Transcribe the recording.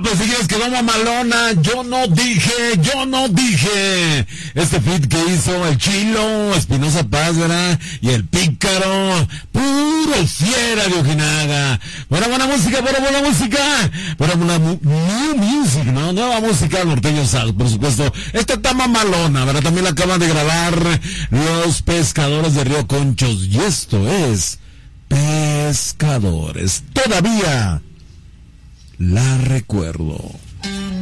pues sí les quedó mamalona. Yo no dije. Este feat que hizo el Chilo, Espinosa Paz, ¿verdad? Y el Pícaro. Puro fiera de Ojinaga. Buena música. Buena new music, ¿no? Nueva música norteño South, por supuesto. Esta está mamalona, ¿verdad? También la acaban de grabar los Pescadores de Río Conchos. Y esto es Pescadores. Todavía la recuerdo.